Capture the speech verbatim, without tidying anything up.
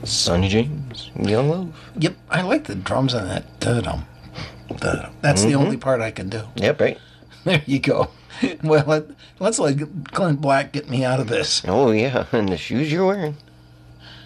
Sonny James, Young Love. Yep, I like the drums on that. Da-dum. Da-dum. That's mm-hmm. the only part I can do. Yep, right. There you go. Well, let, let's let Clint Black get me out of this. Oh, yeah, and the shoes you're wearing.